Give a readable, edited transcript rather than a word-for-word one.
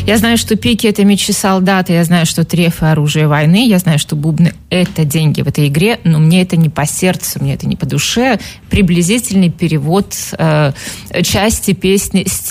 Я знаю, что пики — это мечи солдата, я знаю, что трефы — оружие войны, я знаю, что бубны — это деньги в этой игре, но мне это не по сердцу, мне это не по душе. Приблизительный перевод части песни